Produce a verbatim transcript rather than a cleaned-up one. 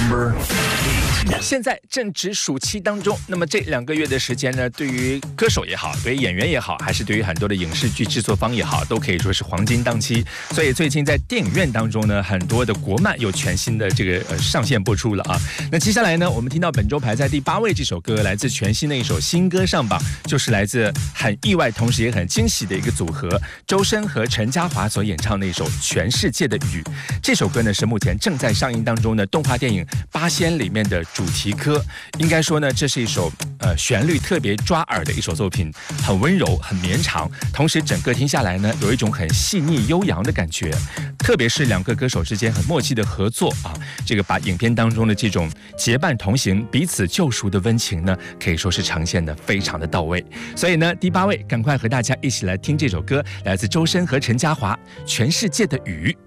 现在正值暑期当中，那么这两个月的时间呢，对于歌手也好，对于演员也好，还是对于很多的影视剧制作方也好，都可以说是黄金档期。所以最近在电影院当中呢，很多的国漫有全新的这个呃上线播出了啊。那接下来呢，我们听到本周排在第八位这首歌，来自全新的一首新歌上榜，就是来自很意外，同时也很惊喜的一个组合，周深和陈嘉华所演唱的一首《全世界的雨》。这首歌呢是目前正在上映当中的动画电影《八仙》里面的主题歌。应该说呢，这是一首呃旋律特别抓耳的一首作品，很温柔，很绵长，同时整个听下来呢，有一种很细腻悠扬的感觉。特别是两个歌手之间很默契的合作啊，这个把影片当中的这种结伴同行、彼此救赎的温情呢，可以说是呈现的非常的到位。所以呢，第八位，赶快和大家一起来听这首歌，来自周深和陈嘉华，《全世界的雨》。